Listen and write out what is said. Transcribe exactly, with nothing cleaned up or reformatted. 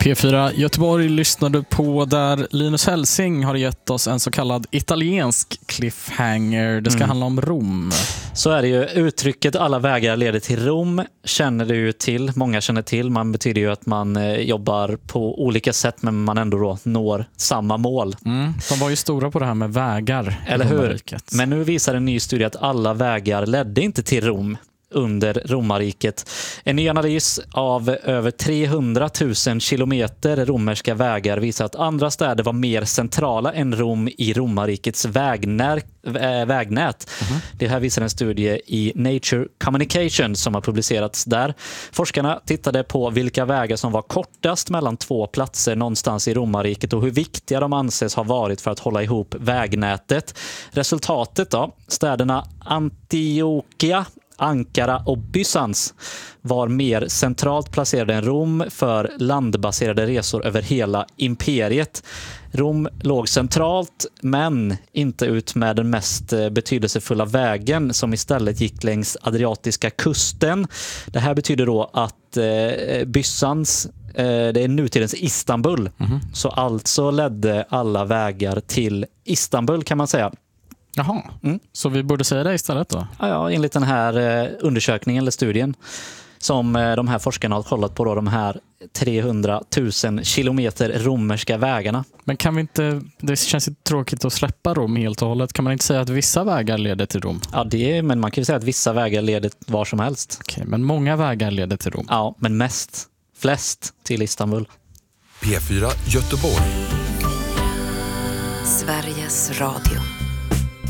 P fyra Göteborg lyssnade på där Linus Helsing har gett oss en så kallad italiensk cliffhanger. Det ska mm. handla om Rom. Så är det ju. Uttrycket alla vägar leder till Rom känner du ju till. Många känner till. Man betyder ju att man eh, jobbar på olika sätt men man ändå då når samma mål. Mm. De var ju stora på det här med vägar. Eller hur? Men nu visar en ny studie att alla vägar ledde inte till Rom under romarriket. En ny analys av över trehundratusen kilometer romerska vägar visar att andra städer var mer centrala än Rom i romarrikets vägnät. vägnät. Mm-hmm. Det här visar en studie i Nature Communication som har publicerats där. Forskarna tittade på vilka vägar som var kortast mellan två platser någonstans i romarriket och hur viktiga de anses ha varit för att hålla ihop vägnätet. Resultatet då? Städerna Antiochia, Ankara och Bysans var mer centralt placerade än Rom för landbaserade resor över hela imperiet. Rom låg centralt men inte ut med den mest betydelsefulla vägen som istället gick längs Adriatiska kusten. Det här betyder då att eh, Bysans eh, det är nutidens Istanbul. Mm-hmm. Så alltså ledde alla vägar till Istanbul kan man säga. Jaha, mm. Så vi borde säga det istället då? Ja, ja enligt den här eh, undersökningen eller studien som eh, de här forskarna har kollat på då, de här trehundratusen kilometer romerska vägarna. Men kan vi inte, det känns ju tråkigt att släppa Rom helt och hållet. Kan man inte säga att vissa vägar leder till Rom? Ja, det är, men man kan ju säga att vissa vägar leder var som helst. Okej, men många vägar leder till Rom? Ja, men mest, flest till Istanbul. P fyra Göteborg. Sveriges Radio.